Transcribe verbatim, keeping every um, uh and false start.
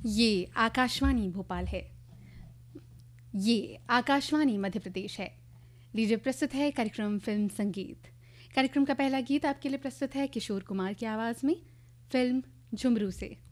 ये आकाशवाणी भोपाल है। ये आकाशवाणी मध्य प्रदेश है। लीजिए प्रस्तुत है कार्यक्रम फिल्म संगीत। कार्यक्रम का पहला गीत आपके लिए प्रस्तुत है किशोर कुमार की आवाज़ में, फिल्म झुमरू से।